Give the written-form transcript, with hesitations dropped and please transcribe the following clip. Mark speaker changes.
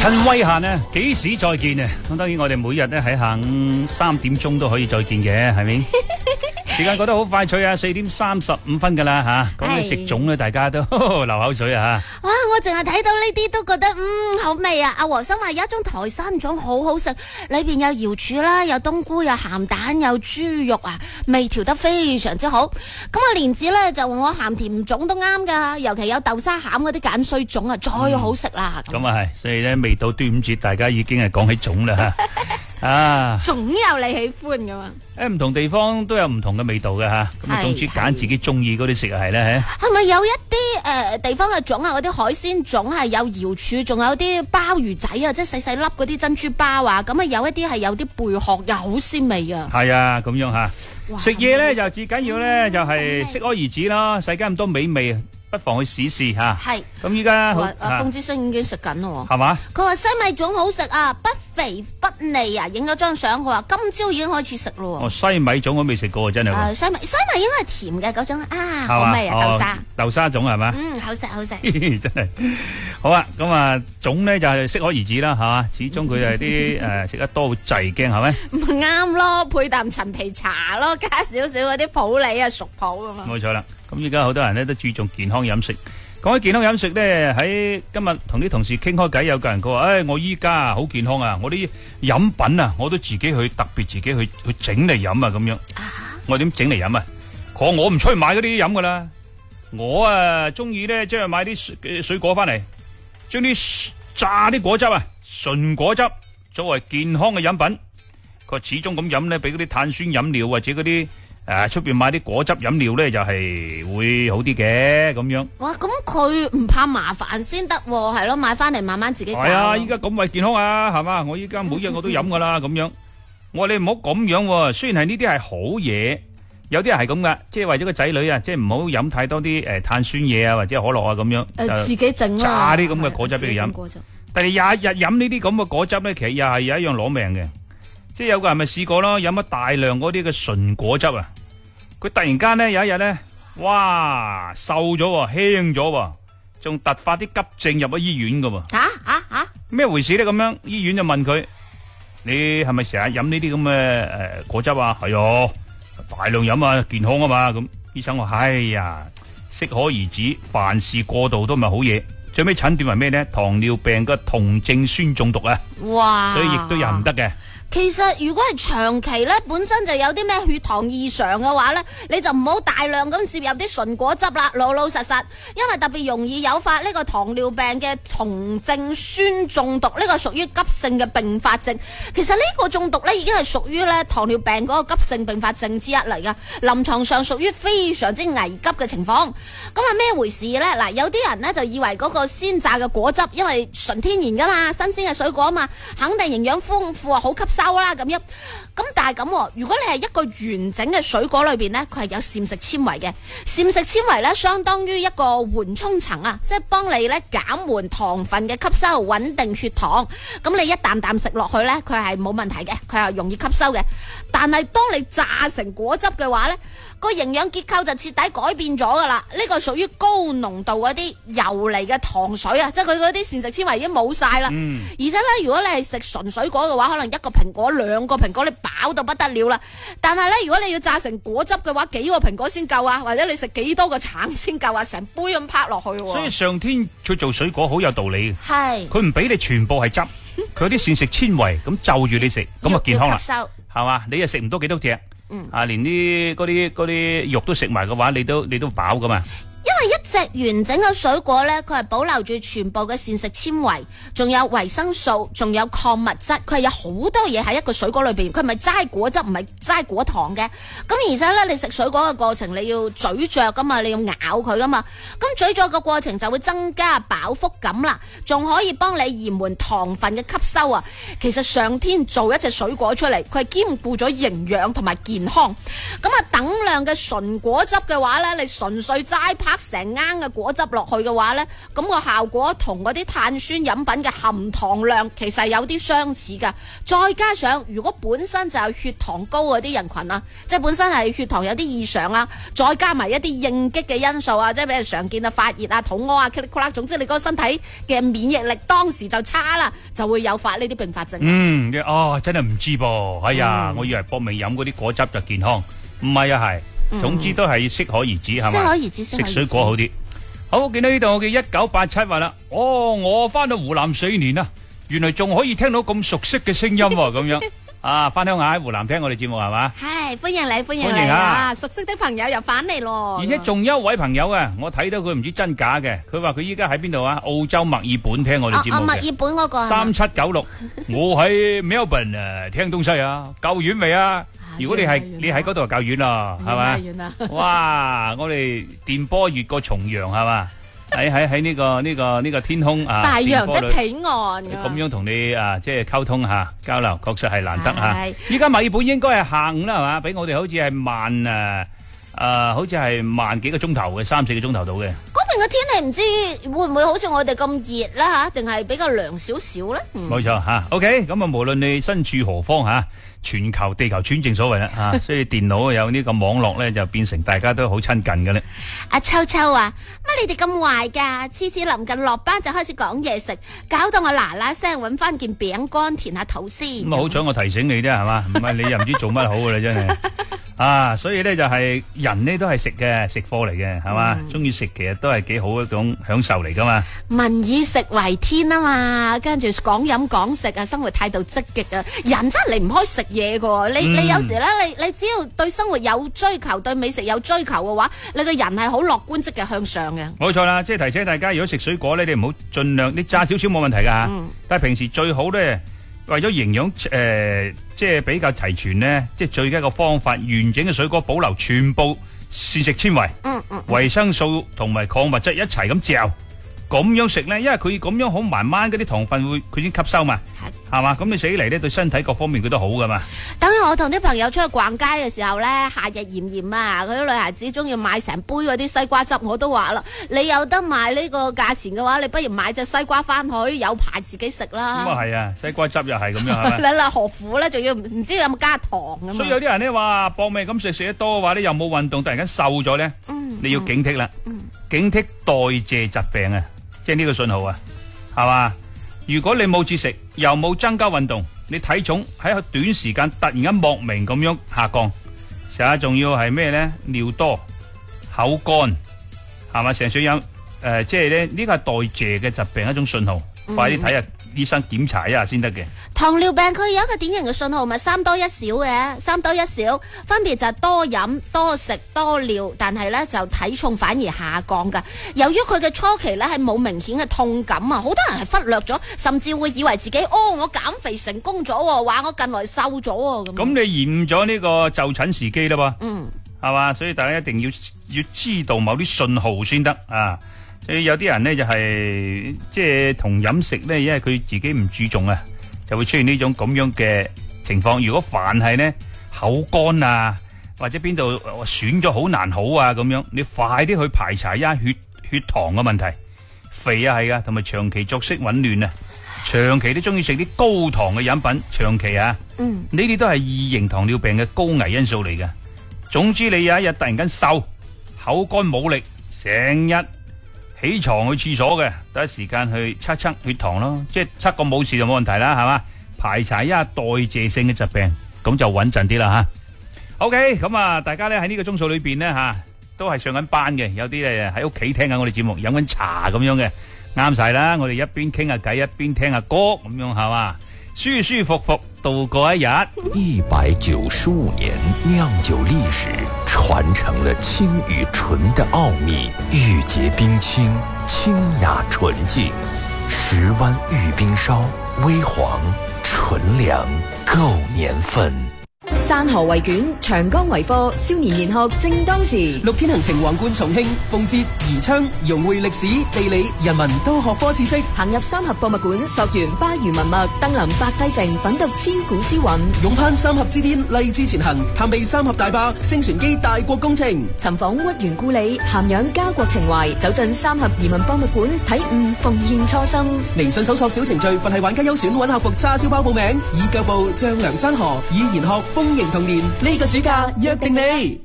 Speaker 1: 陳威嫻呢？幾時再見啊？咁當然我哋每日咧喺下午3點鐘都可以再見嘅，係咪？時間過得好快脆啊！4點35分噶啦吓，講起食粽咧，大家都流口水啊！
Speaker 2: 哇！我淨係睇到呢啲都覺得好味啊！阿和生話有一種台山粽好好食，裏邊有瑤柱啦，有冬菇，有鹹蛋，有豬肉啊，味調得非常之好。咁啊蓮子咧就話我鹹甜粽都啱噶，尤其有豆沙餡嗰啲鹼水粽啊，再好食啦！
Speaker 1: 咁啊係，所以咧未到端午節，大家已經係講起粽啦吓啊！
Speaker 2: 總有你喜歡噶嘛？
Speaker 1: 唔同地方都有唔同嘅味道嘅吓，咁啊總之揀自己中意嗰啲食係咧。
Speaker 2: 係咪有一啲地方嘅粽啊？嗰啲海鮮粽係有瑤柱，仲有啲鮑魚仔啊，即係細細粒嗰啲珍珠鮑啊，咁啊有一啲係有啲貝殼，又好鮮味啊！係
Speaker 1: 啊，咁樣吓。食嘢咧就至緊要咧就係適可而止咯，世間咁多美味，不妨去試試吓。係。咁依家
Speaker 2: 風之星已經食緊咯。
Speaker 1: 係嘛？
Speaker 2: 佢話西米粽好食啊，不肥不膩啊，影咗張相，佢話今朝已經開始食咯。
Speaker 1: 哦，西米粽我未食過，真係。
Speaker 2: 西米應該係甜嘅嗰種啊，好味啊，
Speaker 1: 豆沙粽係嘛？
Speaker 2: 好食好食。
Speaker 1: 真係好啊！咁啊，粽咧就係適可而止啦，係嘛？始終佢係啲食得多會滯驚，係咪？
Speaker 2: 唔啱咯，配啖陳皮茶咯，加少少嗰啲普洱啊、熟普啊嘛。
Speaker 1: 冇錯啦，咁依家好多人咧都注重健康飲食。講起健康飲食咧，喺今日同啲同事傾開偈，有個人佢話：我依家好健康啊！我啲飲品啊，我都自己去特別自己去整嚟飲啊，咁樣。我點整嚟飲啊？佢話我唔出去買嗰啲飲噶啦，我啊中意咧，即係買啲水果翻嚟，將啲榨啲果汁啊，純果汁作為健康嘅飲品。佢話始終咁飲咧，比嗰啲碳酸飲料或者嗰啲出邊買啲果汁飲料咧，就係會好啲嘅咁樣。哇，咁
Speaker 2: 佢唔怕麻煩先得，係咯，買翻嚟慢慢自己搞。
Speaker 1: 係啊，依家咁為健康啊，係嘛？我依家每日我都飲噶啦，咁樣。我話你唔好咁樣，雖然係呢啲係好嘢，有啲人係咁噶，即係為咗個仔女啊，即係唔好飲太多啲碳酸嘢啊，或者可樂啊咁樣。
Speaker 2: 自己整啦，
Speaker 1: 榨啲咁嘅果汁俾佢飲。但係日日飲呢啲咁嘅果汁咧，其實又係有一樣攞命嘅。即係有個人咪試過咯，飲咗大量嗰啲嘅純果汁啊，佢突然間咧有一日咧，哇瘦咗喎，輕咗喎，仲突發啲急症入咗醫院噶喎。咩回事咧？咁樣醫院就問佢：你係咪成日飲呢啲咁嘅果汁啊？係啊，大量飲啊，健康啊嘛。咁醫生話：哎呀，適可而止，凡事過度都唔係好嘢。最尾診斷為咩咧？糖尿病嘅酮症酸中毒啊！哇！所以亦都有唔得嘅。
Speaker 2: 其實如果係長期咧，本身就有啲咩血糖異常嘅話咧，你就唔好大量咁攝入啲純果汁啦，老老實實，因為特別容易誘發呢個糖尿病嘅酮症酸中毒，呢個屬於急性嘅併發症。其實呢個中毒咧已經係屬於咧糖尿病嗰個急性併發症之一嚟噶，臨床上屬於非常之危急嘅情況。咁啊咩回事咧？嗱，有啲人咧就以為嗰個鮮榨嘅果汁，因為純天然噶嘛，新鮮嘅水果啊嘛，肯定營養豐富啊，好吸收啦咁樣，咁但係咁，如果你係一個完整嘅水果裏邊呢，佢係有膳食纖維嘅，膳食纖維呢，相當於一個緩衝層啊，即係幫你呢減緩糖分嘅吸收，穩定血糖。咁你一啖啖食落去呢，佢係冇問題嘅，佢係容易吸收嘅。但係當你榨成果汁嘅話呢，個營養結構就徹底改變咗噶啦。呢個屬於高濃度嗰啲游離嘅糖水啊，即係佢嗰啲膳食纖維已經冇晒啦。而且呢，如果你係食純水果嘅話，可能一個蘋果、兩個蘋果你飽到不得了啦。但係呢，如果你要榨成果汁嘅話，幾個蘋果先夠啊，或者你食幾多個橙先夠啊，成杯咁拍落去。
Speaker 1: 所以上天佢做水果好有道理嘅，
Speaker 2: 係佢
Speaker 1: 唔俾你全部係汁，佢有啲膳食纖維咁就住你食，咁啊健康啦，係嘛？你又食唔多幾多隻，連啲嗰啲肉都食埋嘅話，你都飽噶嘛。
Speaker 2: 因為一隻完整嘅水果呢，佢係保留住全部嘅膳食纖維，仲有維生素，仲有礦物質，佢係有好多嘢喺一個水果裏邊，佢唔係齋果汁，唔係齋果糖嘅。咁而且呢，你食水果嘅過程，你要咀嚼噶嘛，你要咬佢噶嘛，咁咀嚼嘅過程就會增加飽腹感啦，仲可以幫你延緩糖分嘅吸收啊。其實上天做一隻水果出嚟，佢係兼顧咗營養同埋健康。咁啊，等量嘅純果汁嘅話呢，你純粹齋拍成啱嘅果汁落去嘅話呢，咁個效果同嗰啲碳酸飲品嘅含糖量其實有啲相似噶。再加上如果本身就有血糖高嗰啲人群啊，即係本身係血糖有啲異常啦，再加埋一啲應激嘅因素啊，即係比如常見啊發熱啊、肚屙啊、噼里啪啦，總之你嗰個身體嘅免疫力當時就差啦，就會有發呢啲併發症。
Speaker 1: 真係唔知噃，哎呀，我以為搏命飲嗰啲果汁就健康，唔係啊係。總之都係適可而止，係嘛？
Speaker 2: 適可而止，
Speaker 1: 食水果好啲。好，見到呢度我嘅1987話啦，我翻到湖南4年啦，原來仲可以聽到咁熟悉嘅聲音喎，咁樣啊，翻鄉下喺湖南聽我哋節目係嘛？
Speaker 2: 係，歡迎你，歡迎你啊！熟悉的朋友又返嚟咯。
Speaker 1: 而且仲有一位朋友啊，我睇到佢唔知真假嘅，佢話佢依家喺邊度啊？澳洲墨爾本聽我哋節目嘅。
Speaker 2: 墨爾本嗰個
Speaker 1: 3796，我喺 Melbourne 啊，聽東西啊，夠遠未啊？如果你喺嗰度就夠遠啦，係嘛？
Speaker 2: 遠啦！
Speaker 1: 哇，我哋電波越過重洋係嘛？喺呢個天空啊，
Speaker 2: 大洋的彼岸
Speaker 1: 咁樣同你啊，即係溝通下交流，確實係難得吓。依家墨爾本應該係下午啦，係嘛？比我哋好似係好似係慢幾個鐘頭嘅，3-4個鐘頭到嘅。
Speaker 2: 嗰邊嘅天氣唔知會唔會好似我哋咁熱啦吓，定係比較涼少少咧？
Speaker 1: 冇錯吓。OK，咁啊，無論你身處何方吓。全球地球村正所謂啦，所以電腦有呢個網絡咧，就變成大家都好親近嘅咧。
Speaker 2: 阿秋秋啊，乜你哋咁壞噶？次次臨近落班就開始講嘢食，搞到我嗱嗱聲搵翻件餅乾填下肚先。
Speaker 1: 咁好彩我提醒你啫，係嘛？唔係你又唔知做乜好噶啦，真係啊！所以咧就係人呢都係食嘅，食貨嚟嘅，係嘛？中意食其實都係幾好一種享受嚟噶嘛。
Speaker 2: 民以食為天啊嘛，跟住講飲講食啊，生活態度積極啊，人真係離唔開食嘢噶。你有時咧，你只要對生活有追求，對美食有追求嘅話，你個人係好樂觀積極向上嘅。
Speaker 1: 冇錯啦，即係提醒大家，如果食水果咧，你唔好盡量你炸少少冇問題噶，但係平時最好咧。為咗營養即係比較齊全呢，即係最佳一個方法，完整嘅水果保留全部膳食纖維、維生素同埋礦物質一齊咁嚼，咁樣食呢，因為佢咁樣好慢慢嗰啲糖分會佢先吸收嘛，係嘛，咁你食起嚟呢，對身體各方面佢都好噶嘛。
Speaker 2: 等我同啲朋友出去逛街嘅時候呢，夏日炎炎啊，嗰啲女孩子中意買成杯嗰啲西瓜汁，我都話啦，你有得買呢個價錢嘅話，你不如買隻西瓜翻去，有排自己食啦。
Speaker 1: 咁啊係啊，西瓜汁又係咁樣係咪？
Speaker 2: 你啦何苦呢？仲要唔知有冇加糖咁。所
Speaker 1: 以有啲人呢話搏命咁食得多嘅話呢，又冇運動，突然間瘦咗呢，你要警惕啦，警惕代謝疾病啊！即係呢個信號啊，係嘛？如果你冇節食，又冇增加運動，你體重喺短時間突然間莫名咁樣下降，成日仲要係咩咧？尿多、口乾，係嘛？成日想飲即係咧呢個係代謝嘅疾病一種信號，快啲睇下醫生檢查一下先得嘅。
Speaker 2: 糖尿病佢有一個典型嘅信號，咪3多1少嘅，3多1少，分別就係多飲、多食、多尿，但係咧就體重反而下降噶。由於佢嘅初期咧係冇明顯嘅痛感啊，好多人係忽略咗，甚至會以為自己我減肥成功咗，話我近來瘦咗咁。
Speaker 1: 咁你延誤咗呢個就診時機啦噃，係嘛？所以大家一定要知道某啲信號先得啊。所以有啲人呢，就係即係同飲食呢，因為佢自己唔注重啊，就會出現呢種咁樣嘅情況。如果凡係呢口乾啊，或者邊度損咗好難好啊咁樣，你快啲去排查一下血糖嘅問題。肥啊係噶，同埋長期作息紊亂啊，長期都中意食啲高糖嘅飲品，長期啊，呢啲都係二型糖尿病嘅高危因素嚟嘅。總之你有一日突然間瘦，口乾冇力，成日起床去廁所嘅，第一時間去測血糖咯，即係測個冇事就冇問題啦，係嘛？排查一下代謝性嘅疾病，咁就穩陣啲啦吓。OK， 咁啊，大家咧喺呢個鐘數裏邊呢，吓，都係上緊班嘅，有啲咧喺屋企聽緊我哋節目，飲緊茶咁樣嘅，啱晒啦。我哋一邊傾下偈，一邊聽下歌，咁樣係嘛，舒舒服服度過一日。
Speaker 3: 195年釀酒歷史，傳承了清與醇的奧秘，玉潔冰清，清雅純淨，石灣玉冰燒，微黃醇涼夠年份。
Speaker 4: 山河為卷，長江為課，少年研學正當時。
Speaker 5: 六天行程橫貫重慶、奉節、宜昌，融匯歷史、地理、人文多學科知識。
Speaker 4: 行入三峽博物館，溯源巴渝文脈，登臨白帝城，品讀千古詩韻。
Speaker 5: 勇攀三峽之巔，勵志前行，探秘三峽大壩、星船機大國工程。
Speaker 4: 尋訪屈原故里，涵養家國情懷，走進三峽移民博物館，體悟奉獻初心。
Speaker 5: 微信搜索小程序，佛系玩家優選揾客服叉燒包報名，以腳步丈量山河，以研學豐盈童年。呢個暑假約定你。